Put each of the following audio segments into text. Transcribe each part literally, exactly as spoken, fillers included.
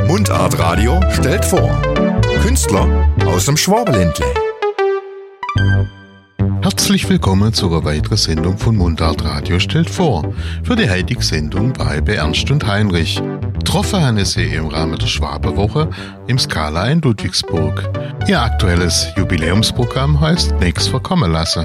Mundart Radio stellt vor. Künstler aus dem Schwabenländle. Herzlich willkommen zu einer weiteren Sendung von Mundart Radio stellt vor. Für die heutige Sendung war ich bei Ernst und Heinrich. Getroffen habe ich sie im Rahmen der Schwabenwoche im Scala in Ludwigsburg. Ihr aktuelles Jubiläumsprogramm heißt Nichts verkommen lassen.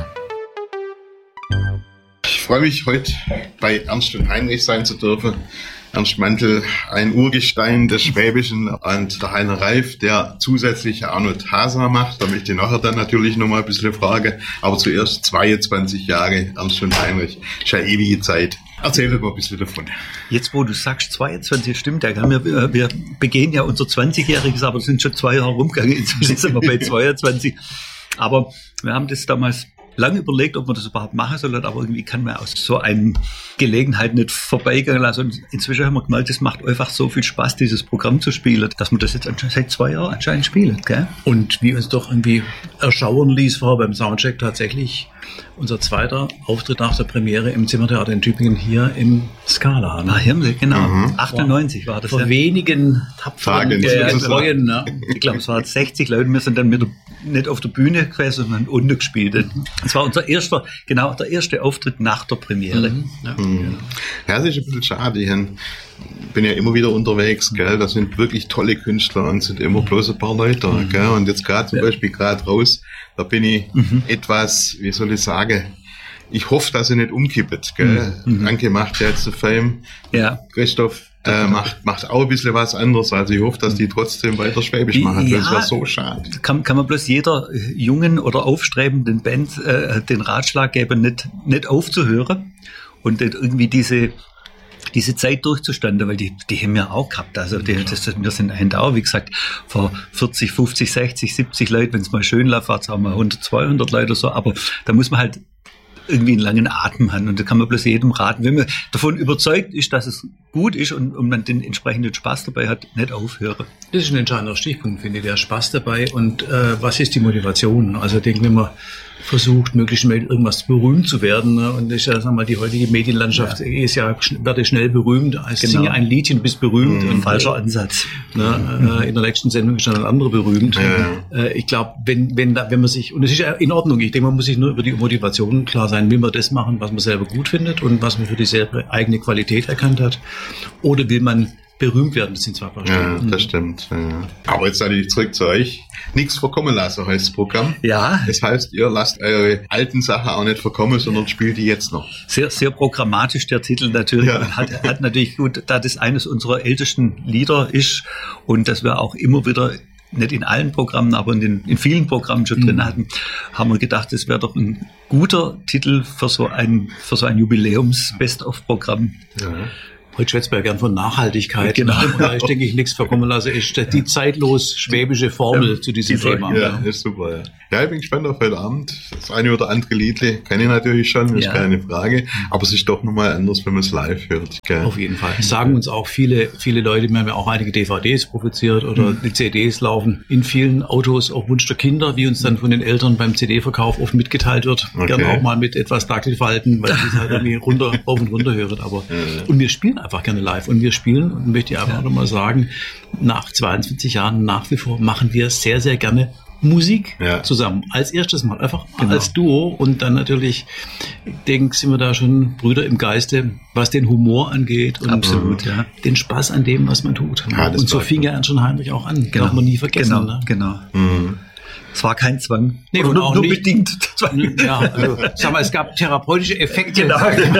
Ich freue mich, heute bei Ernst und Heinrich sein zu dürfen. Ernst Mantel, ein Urgestein des Schwäbischen, und der Heiner Reif, der zusätzlich auch noch Tasa macht. Da möchte ich nachher dann natürlich noch mal ein bisschen fragen. Aber zuerst zweiundzwanzig Jahre Ernst und Heinrich. Ist ja ewige Zeit. Erzähl doch mal ein bisschen davon. Jetzt, wo du sagst zweiundzwanzig, stimmt ja. Wir, wir begehen ja unser zwanzigjähriges, aber es sind schon zwei Jahre rumgegangen. Inzwischen sind wir bei zweiundzwanzig. Aber wir haben das damals lange überlegt, ob man das überhaupt machen soll, aber irgendwie kann man aus so einer Gelegenheit nicht vorbeigehen lassen. Und inzwischen haben wir gemerkt, es macht einfach so viel Spaß, dieses Programm zu spielen, dass man das jetzt seit zwei Jahren anscheinend spielt. Gell? Und wie uns doch irgendwie erschauern ließ, war beim Soundcheck tatsächlich unser zweiter Auftritt nach der Premiere im Zimmertheater in Tübingen hier im Scala. Ne? Ah, hier, genau. Mhm. achtundneunzig war das. Vor ja. wenigen tapferen Treuen. Ne? Ich glaube, es waren sechzig Leute. Wir sind dann mit der, nicht auf der Bühne gewesen, sondern unten gespielt. Es war unser erster, genau, der erste Auftritt nach der Premiere. Mhm. Ja. Mhm. Ja, das ist ein bisschen schade. Ich bin ja immer wieder unterwegs, gell? Da sind wirklich tolle Künstler und sind immer bloß ein paar Leute da, mhm. gell? Und jetzt gerade zum ja. Beispiel gerade raus, da bin ich mhm. etwas, wie soll ich sagen, ich hoffe, dass er nicht umkippt, gell? Mhm. Anke macht ja jetzt den Film. Ja. Christoph äh, macht, macht auch ein bisschen was anderes. Also ich hoffe, dass die trotzdem weiter Schwäbisch machen. Ja, das wäre so schade. Kann, kann man bloß jeder jungen oder aufstrebenden Band äh, den Ratschlag geben, nicht, nicht aufzuhören und irgendwie diese diese Zeit durchzustanden, weil die, die haben wir auch gehabt. Also die, das, wir sind ein da, wie gesagt, vor vierzig, fünfzig, sechzig, siebzig Leute, wenn es mal schön läuft, war es auch mal hundert, zweihundert Leute oder so, aber da muss man halt irgendwie einen langen Atem haben und da kann man bloß jedem raten, wenn man davon überzeugt ist, dass es gut ist und, und man den entsprechenden Spaß dabei hat, nicht aufhören. Das ist ein entscheidender Stichpunkt, finde ich, der Spaß dabei und äh, was ist die Motivation? Also ich denke, wenn man versucht, möglichst schnell irgendwas berühmt zu werden. Ne? Und ich sag mal, die heutige Medienlandschaft ja. ist ja, werde schnell berühmt. Also genau. Singe ein Liedchen, bist berühmt. Mhm. Und falscher Ansatz. Ne? Mhm. In der nächsten Sendung ist dann ein anderer berühmt. Ja. Ich glaube, wenn, wenn, da, wenn man sich, und es ist ja in Ordnung, ich denke, man muss sich nur über die Motivation klar sein, will man das machen, was man selber gut findet und was man für die selber eigene Qualität erkannt hat. Oder will man berühmt werden, das sind zwei Paar Ja, das stimmt. Ja. Aber jetzt natürlich zurück zu euch. Nichts verkommen lassen heißt das Programm. Ja. Das heißt, ihr lasst eure alten Sachen auch nicht verkommen, sondern spielt die jetzt noch. Sehr, sehr programmatisch der Titel natürlich. Ja. Hat, hat natürlich gut, da das eines unserer ältesten Lieder ist und dass wir auch immer wieder nicht in allen Programmen, aber in, den, in vielen Programmen schon drin hatten, haben wir gedacht, das wäre doch ein guter Titel für so ein, für so ein Jubiläums-Best-of-Programm. Ja. Heute schwätzt man ja gern von Nachhaltigkeit. Genau. Und da ich denke ich nichts verkommen lasse, ist die zeitlos schwäbische Formel ja, zu diesem Thema. Ja, ist super, ja. Ja, ich bin gespannt auf heute Abend. Das eine oder andere Liedle kenne ich natürlich schon, ist ja. keine Frage. Aber es ist doch nochmal anders, wenn man es live hört. Gell? Auf jeden Fall. Das sagen uns auch viele, viele Leute, wir haben ja auch einige D V Ds produziert oder mhm. die C Ds laufen in vielen Autos auf Wunsch der Kinder, wie uns dann von den Eltern beim C D-Verkauf oft mitgeteilt wird. Okay. Gerne auch mal mit etwas Daktylverhalten, weil die es halt irgendwie runter, auf und runter hören. Aber, ja, ja. Und wir spielen einfach gerne live. Und wir spielen, und möchte ich einfach ja. nochmal sagen, nach zweiundzwanzig Jahren nach wie vor machen wir sehr, sehr gerne Musik ja. zusammen. Als erstes Mal, einfach genau. als Duo. Und dann natürlich, ich denke, sind wir da schon Brüder im Geiste, was den Humor angeht und Absolut, ja. den Spaß an dem, was man tut. Ja, und so fing ja Ernst und Heinrich auch an. Genau. Darf man nie vergessen. Genau, ne? genau. Mhm. Es war kein Zwang. Nee, und und nur, auch nur nicht, bedingt. Ja, also, sag mal, es gab therapeutische Effekte, genau.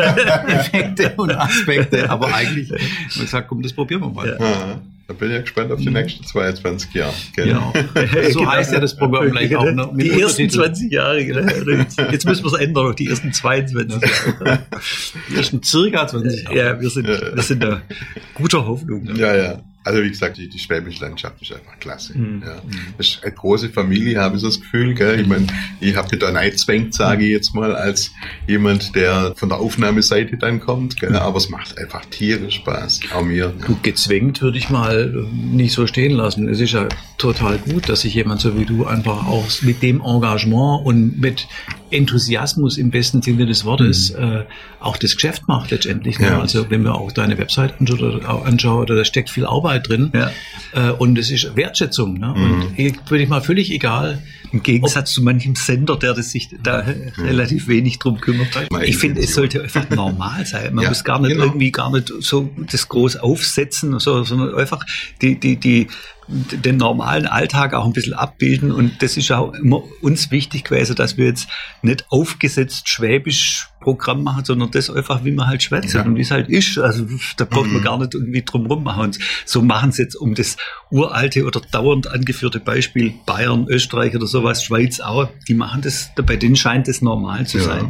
Effekte und Aspekte, aber eigentlich, man gesagt, komm, das probieren wir mal. Ja. Da bin ich ja gespannt auf die nächsten zweiundzwanzig Jahre. Genau. So genau. heißt ja das Programm gleich auch. Ne? Die ersten zwanzig Jahre, genau. Jetzt müssen wir es ändern, die ersten zweiundzwanzig Jahre. Die ersten circa zwanzig Jahre. Ja, wir sind, wir sind da guter Hoffnung. Ne? Ja, ja. Also wie gesagt, die, die schwäbische Landschaft ist einfach klasse. Mhm. Ja. Das ist eine große Familie, habe ich so das Gefühl. Gell? Ich meine, ich habe da nicht zwängt, sage ich jetzt mal, als jemand, der von der Aufnahmeseite dann kommt. Gell? Aber es macht einfach tierisch Spaß, auch mir. Gut, gezwängt würde ich mal nicht so stehen lassen. Es ist ja total gut, dass sich jemand so wie du einfach auch mit dem Engagement und mit Enthusiasmus im besten Sinne des Wortes mhm. äh, auch das Geschäft macht letztendlich. Ne? Ja. Also wenn wir auch deine Website anschauen, da steckt viel Arbeit drin ja. äh, und es ist Wertschätzung. Ne? Mhm. Und ich, würde ich mal völlig egal. Im Gegensatz zu manchem Sender, der das sich da mhm. relativ wenig drum kümmert. Ich finde, es sollte einfach normal sein. Man ja, muss gar nicht genau. irgendwie gar nicht so das groß aufsetzen, so, sondern einfach die, die, die, den normalen Alltag auch ein bisschen abbilden. Und das ist auch immer uns wichtig gewesen, dass wir jetzt nicht aufgesetzt schwäbisch Programm machen, sondern das einfach, wie man halt schwätzt ja. und wie es halt ist. Also da braucht man mhm. gar nicht irgendwie drum rum machen. Und so machen sie jetzt um das uralte oder dauernd angeführte Beispiel Bayern, Österreich oder sowas, Schweiz auch, die machen das, bei denen scheint das normal zu ja. sein.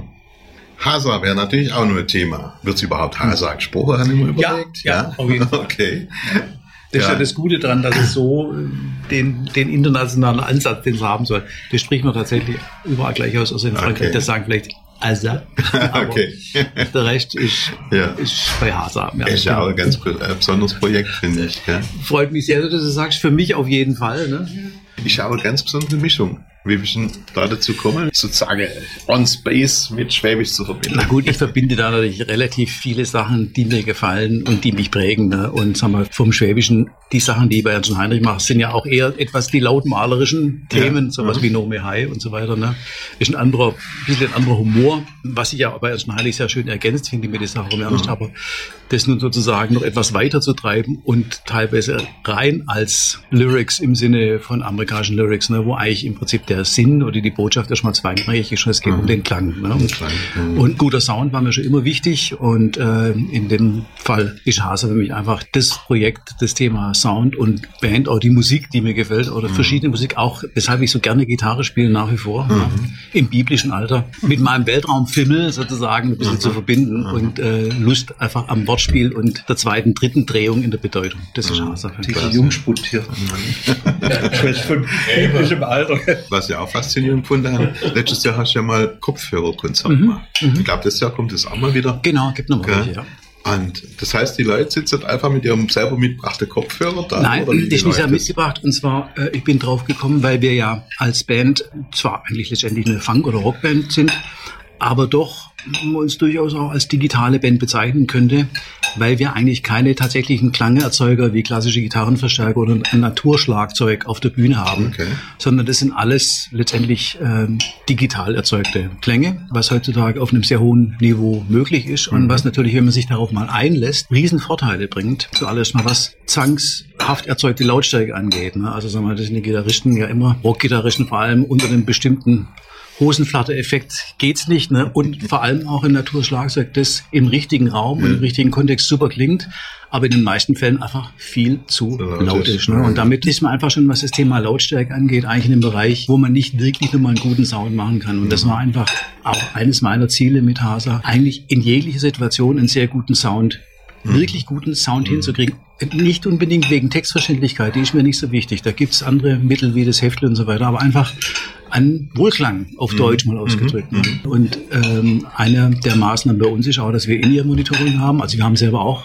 Hasa wäre natürlich auch nur ein Thema. Wird es überhaupt Hasa gesprochen, haben wir überlegt? Ja, ja, auf jeden Fall. Okay. Das ist ja. ja das Gute daran, dass es so den, den internationalen Ansatz, den es haben soll, das spricht man tatsächlich überall gleich aus. Also in Frankreich, okay. das sagen vielleicht Asa, aber okay. der Rest ist, ja. ist bei Hasa. Ja, ist ja auch ein ganz besonderes Projekt, finde ich. Ja. Freut mich sehr, dass du das sagst. Für mich auf jeden Fall. Ne? Ich habe eine ganz besondere Mischung. Wie wir schon da dazu kommen, sozusagen on Space mit Schwäbisch zu verbinden. Na gut, ich verbinde da natürlich relativ viele Sachen, die mir gefallen und die mich prägen. Ne? Und sagen wir, vom Schwäbischen, die Sachen, die ich bei Ernst und Heinrich mache, sind ja auch eher etwas die lautmalerischen Themen, ja. sowas mhm. wie Nome Hai und so weiter. Ne? Ist ein anderer, ein bisschen ein anderer Humor, was sich ja bei Ernst und Heinrich sehr schön ergänzt, finde ich mir die Sache rum ernst. Mhm. Aber das nun sozusagen noch etwas weiter zu treiben und teilweise rein als Lyrics im Sinne von amerikanischen Lyrics, ne? Wo eigentlich im Prinzip der Der Sinn oder die Botschaft erstmal zweitrangig ist, es geht mhm. um den Klang. Ne? Und, mhm. und guter Sound war mir schon immer wichtig und äh, in dem Fall ist Hasa für mich einfach das Projekt, das Thema Sound und Band, auch die Musik, die mir gefällt oder mhm. verschiedene Musik, auch weshalb ich so gerne Gitarre spiele nach wie vor, mhm. ja, im biblischen Alter, mit meinem Weltraumfimmel sozusagen ein bisschen mhm. zu verbinden mhm. und äh, Lust einfach am Wortspiel und der zweiten, dritten Drehung in der Bedeutung. Das ist Hasa. Dieser Jungspund hier. Von biblischem Alter. Was ich auch faszinierend gefunden habe, letztes Jahr hast du ja mal Kopfhörerkonzert mhm. gemacht. Mhm. Ich glaube, das Jahr kommt das auch mal wieder. Genau, gibt noch mal welche, ja. Und das heißt, die Leute sitzen einfach mit ihrem selber mitgebrachten Kopfhörer da? Nein, oder ich nicht mitgebracht. Und zwar, äh, ich bin drauf gekommen, weil wir ja als Band zwar eigentlich letztendlich eine Funk- oder Rockband sind, aber doch uns durchaus auch als digitale Band bezeichnen könnte, weil wir eigentlich keine tatsächlichen Klangerzeuger wie klassische Gitarrenverstärker oder ein Naturschlagzeug auf der Bühne haben, okay. sondern das sind alles letztendlich ähm, digital erzeugte Klänge, was heutzutage auf einem sehr hohen Niveau möglich ist mhm. und was natürlich, wenn man sich darauf mal einlässt, riesen Vorteile bringt. Zuallererst mal, was zwangshaft erzeugte Lautstärke angeht. Ne? Also sagen wir, das sind die Gitarristen ja immer, Rockgitarristen vor allem unter einem bestimmten Hosenflatter-Effekt geht's nicht, ne? Und vor allem auch im Naturschlagzeug, das im richtigen Raum und im richtigen Kontext super klingt, aber in den meisten Fällen einfach viel zu ja, laut ist. Ne? Und damit ist man einfach schon, was das Thema Lautstärke angeht, eigentlich in einem Bereich, wo man nicht wirklich nur mal einen guten Sound machen kann. Und das war einfach auch eines meiner Ziele mit Hasa, eigentlich in jeglicher Situation einen sehr guten Sound, wirklich guten Sound hinzukriegen. Nicht unbedingt wegen Textverständlichkeit, die ist mir nicht so wichtig. Da gibt's andere Mittel wie das Heftle und so weiter, aber einfach an Wohlklang auf mhm. Deutsch mal ausgedrückt. Mhm. Und ähm, eine der Maßnahmen bei uns ist auch, dass wir In-Ear-Monitoring haben. Also wir haben selber auch